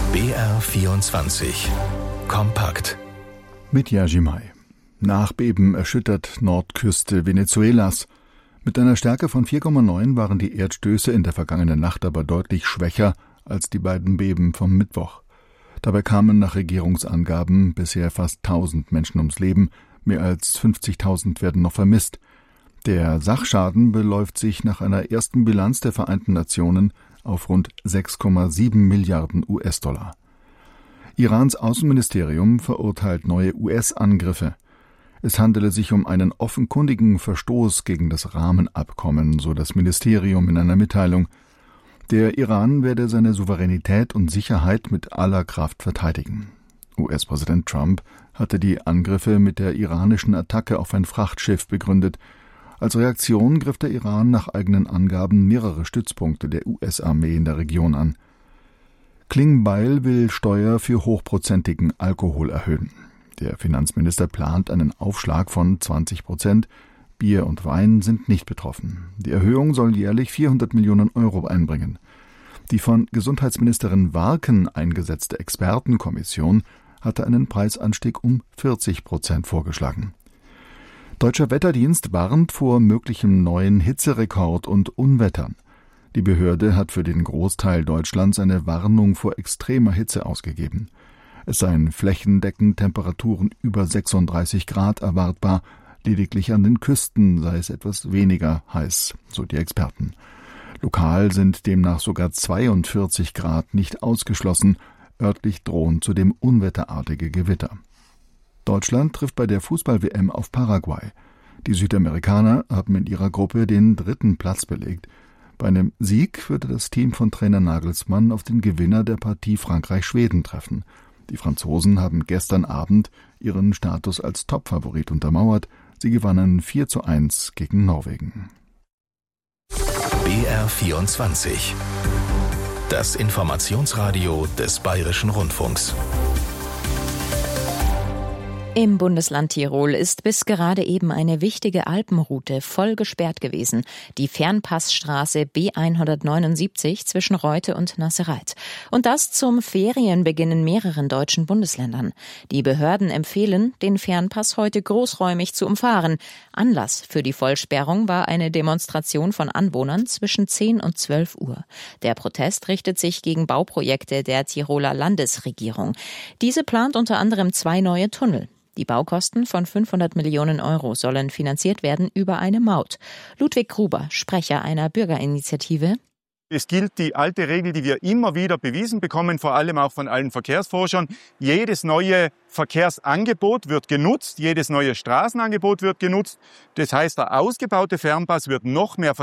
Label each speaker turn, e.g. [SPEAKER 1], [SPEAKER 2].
[SPEAKER 1] BR24 kompakt
[SPEAKER 2] mit Yajimai. Nachbeben erschüttert Nordküste Venezuelas. Mit einer Stärke von 4,9 waren die Erdstöße in der vergangenen Nacht aber deutlich schwächer als die beiden Beben vom Mittwoch. Dabei kamen nach Regierungsangaben bisher fast 1000 Menschen ums Leben, mehr als 50.000 werden noch vermisst. Der Sachschaden beläuft sich nach einer ersten Bilanz der Vereinten Nationen auf rund 6,7 Milliarden US-Dollar. Irans Außenministerium verurteilt neue US-Angriffe. Es handele sich um einen offenkundigen Verstoß gegen das Rahmenabkommen, so das Ministerium in einer Mitteilung. Der Iran werde seine Souveränität und Sicherheit mit aller Kraft verteidigen. US-Präsident Trump hatte die Angriffe mit der iranischen Attacke auf ein Frachtschiff begründet. Als Reaktion griff der Iran nach eigenen Angaben mehrere Stützpunkte der US-Armee in der Region an. Klingbeil will Steuer für hochprozentigen Alkohol erhöhen. Der Finanzminister plant einen Aufschlag von 20%. Bier und Wein sind nicht betroffen. Die Erhöhung soll jährlich 400 Millionen Euro einbringen. Die von Gesundheitsministerin Warken eingesetzte Expertenkommission hatte einen Preisanstieg um 40% vorgeschlagen. Deutscher Wetterdienst warnt vor möglichem neuen Hitzerekord und Unwettern. Die Behörde hat für den Großteil Deutschlands eine Warnung vor extremer Hitze ausgegeben. Es seien flächendeckend Temperaturen über 36 Grad erwartbar, lediglich an den Küsten sei es etwas weniger heiß, so die Experten. Lokal sind demnach sogar 42 Grad nicht ausgeschlossen, örtlich drohen zudem unwetterartige Gewitter. Deutschland trifft bei der Fußball-WM auf Paraguay. Die Südamerikaner haben in ihrer Gruppe den 3. Platz belegt. Bei einem Sieg würde das Team von Trainer Nagelsmann auf den Gewinner der Partie Frankreich-Schweden treffen. Die Franzosen haben gestern Abend ihren Status als Topfavorit untermauert. Sie gewannen 4:1 gegen Norwegen.
[SPEAKER 1] BR24 das Informationsradio des Bayerischen Rundfunks.
[SPEAKER 3] Im Bundesland Tirol ist bis gerade eben eine wichtige Alpenroute voll gesperrt gewesen, die Fernpassstraße B179 zwischen Reute und Nassereit. Und das zum Ferienbeginn in mehreren deutschen Bundesländern. Die Behörden empfehlen, den Fernpass heute großräumig zu umfahren. Anlass für die Vollsperrung war eine Demonstration von Anwohnern zwischen 10 und 12 Uhr. Der Protest richtet sich gegen Bauprojekte der Tiroler Landesregierung. Diese plant unter anderem 2 neue Tunnel. Die Baukosten von 500 Millionen Euro sollen finanziert werden über eine Maut. Ludwig Gruber, Sprecher einer Bürgerinitiative.
[SPEAKER 4] Es gilt die alte Regel, die wir immer wieder bewiesen bekommen, vor allem auch von allen Verkehrsforschern. Jedes neue Verkehrsangebot wird genutzt, jedes neue Straßenangebot wird genutzt. Das heißt, der ausgebaute Fernpass wird noch mehr